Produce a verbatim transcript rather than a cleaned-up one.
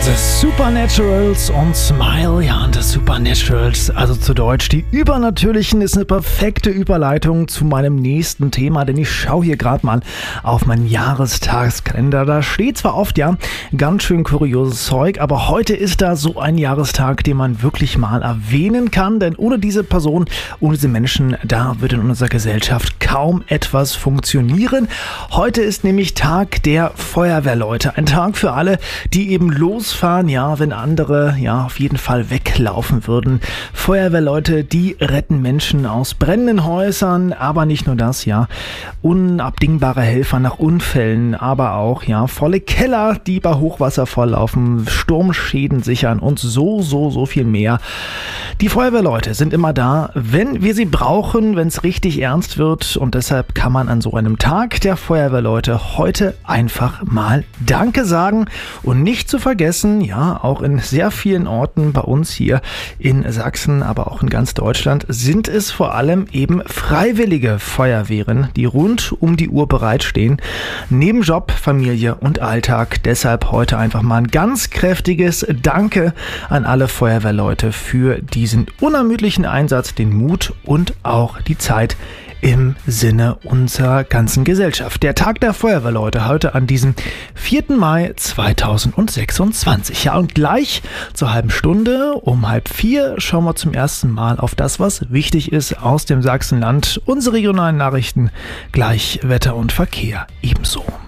The Supernaturals und Smile, ja, und The Supernaturals, also zu Deutsch, die Übernatürlichen, ist eine perfekte Überleitung zu meinem nächsten Thema, denn ich schaue hier gerade mal auf meinen Jahrestagskalender. Da steht zwar oft, ja, ganz schön kurioses Zeug, aber heute ist da so ein Jahrestag, den man wirklich mal erwähnen kann, denn ohne diese Person, ohne diese Menschen, da wird in unserer Gesellschaft kaum etwas funktionieren. Heute ist nämlich Tag der Feuerwehrleute, ein Tag für alle, die eben losfahren, ja, wenn andere ja auf jeden Fall weglaufen würden. Feuerwehrleute, die retten Menschen aus brennenden Häusern, aber nicht nur das, ja, unabdingbare Helfer nach Unfällen, aber auch, ja, volle Keller, die bei Hochwasser volllaufen, Sturmschäden sichern und so, so, so viel mehr. Die Feuerwehrleute sind immer da, wenn wir sie brauchen, wenn es richtig ernst wird, und deshalb kann man an so einem Tag der Feuerwehrleute heute einfach mal Danke sagen und nicht zu vergessen, ja, auch in sehr vielen Orten bei uns hier in Sachsen, aber auch in ganz Deutschland sind es vor allem eben freiwillige Feuerwehren, die rund um die Uhr bereitstehen, neben Job, Familie und Alltag. Deshalb heute einfach mal ein ganz kräftiges Danke an alle Feuerwehrleute für diesen unermüdlichen Einsatz, den Mut und auch die Zeit im Sinne unserer ganzen Gesellschaft. Der Tag der Feuerwehrleute heute an diesem vierten Mai zweitausendsechsundzwanzig. Ja, und gleich zur halben Stunde um halb vier schauen wir zum ersten Mal auf das, was wichtig ist aus dem Sachsenland. Unsere regionalen Nachrichten, gleich Wetter und Verkehr ebenso.